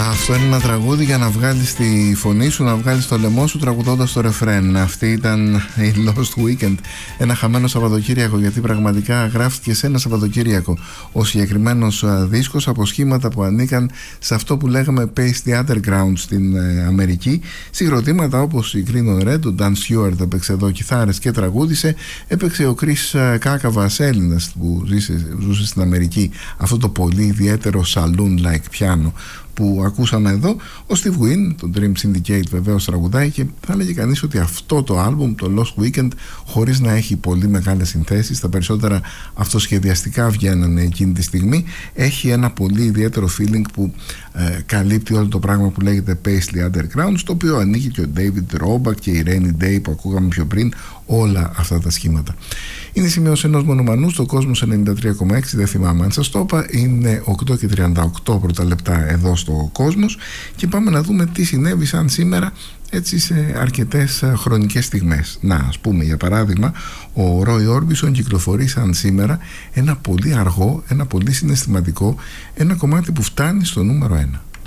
Αυτό είναι ένα τραγούδι για να βγάλεις τη φωνή σου, να βγάλεις το λαιμό σου τραγουδώντας το ρεφρέν. Αυτή ήταν η Lost Weekend. Ένα χαμένο Σαββατοκύριακο, γιατί πραγματικά γράφτηκε σε ένα Σαββατοκύριακο ο συγκεκριμένος δίσκος από σχήματα που ανήκαν σε αυτό που λέγαμε Pace the Underground στην Αμερική. Συγκροτήματα όπως η Green Red, ο Dan Stewart έπαιξε εδώ κιθάρες και τραγούδισε. Έπαιξε ο Chris Κάκαβας, Έλληνας που ζούσε στην Αμερική, αυτό το πολύ ιδιαίτερο saloon-like πιάνο που ακούσαμε εδώ. Ο Steve Wynn, το Dream Syndicate βεβαίως τραγουδάει, και θα λέγει κανείς ότι αυτό το άλμπουμ, το Lost Weekend, χωρίς να έχει πολύ μεγάλες συνθέσεις, τα περισσότερα αυτοσχεδιαστικά βγαίνανε εκείνη τη στιγμή, έχει ένα πολύ ιδιαίτερο feeling που καλύπτει όλο το πράγμα που λέγεται Paisley Underground, στο οποίο ανήκει και ο David Roebuck και η Rainy Day που ακούγαμε πιο πριν, όλα αυτά τα σχήματα. Είναι η σημείωση ενός μονομανού στο Κόσμος 93,6, δεν θυμάμαι αν σας το είπα, είναι 8:38 πρώτα λεπτά εδώ στο Κόσμος, και πάμε να δούμε τι συνέβησαν σήμερα έτσι σε αρκετές χρονικές στιγμές. Να, ας πούμε για παράδειγμα, ο Roy Orbison κυκλοφορεί σαν σήμερα ένα πολύ αργό, ένα πολύ συναισθηματικό, ένα κομμάτι που φτάνει στο νούμερο